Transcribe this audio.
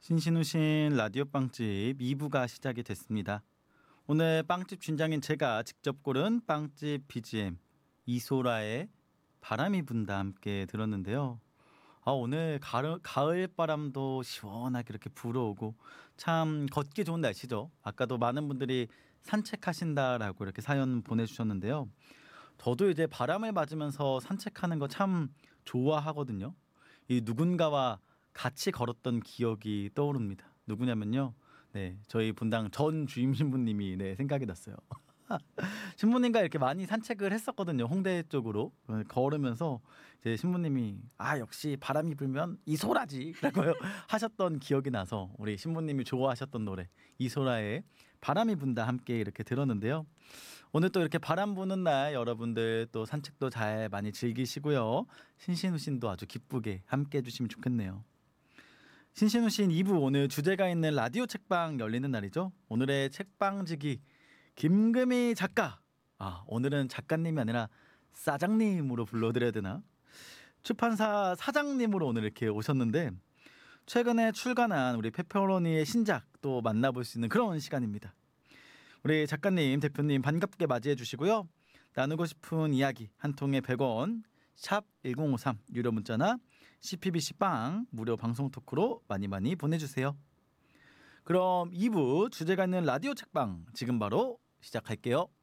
신신우신 라디오 빵집 2부가 시작이 됐습니다. 오늘 빵집 주인장인 제가 직접 고른 빵집 BGM 이소라의 바람이 분다 함께 들었는데요. 오늘 가을 바람도 시원하게 이렇게 불어오고 참 걷기 좋은 날씨죠. 아까도 많은 분들이 산책하신다라고 이렇게 사연 보내주셨는데요. 저도 이제 바람을 맞으면서 산책하는 거 참 좋아하거든요. 이 누군가와 같이 걸었던 기억이 떠오릅니다. 누구냐면요. 네, 저희 분당 전 주임 신부님이 생각이 났어요. 신부님과 이렇게 많이 산책을 했었거든요. 홍대 쪽으로 걸으면서 이제 신부님이 역시 바람이 불면 이소라지라고 하셨던 기억이 나서 우리 신부님이 좋아하셨던 노래 이소라의 바람이 분다 함께 이렇게 들었는데요. 오늘 또 이렇게 바람 부는 날 여러분들 또 산책도 잘 많이 즐기시고요. 신신우신도 아주 기쁘게 함께 해주시면 좋겠네요. 신신우신 2부 오늘 주제가 있는 라디오 책방 열리는 날이죠. 오늘의 책방지기 김금희 작가. 오늘은 작가님이 아니라 사장님으로 불러드려야 되나? 출판사 사장님으로 오늘 이렇게 오셨는데 최근에 출간한 우리 페퍼로니의 신작 또 만나볼 수 있는 그런 시간입니다. 우리 작가님, 대표님 반갑게 맞이해 주시고요. 나누고 싶은 이야기 한 통에 100원 샵 1053 유료 문자나 CPBC빵 무료 방송 토크로 많이 보내주세요. 그럼 2부 주제가 있는 라디오 책방 지금 바로 시작할게요.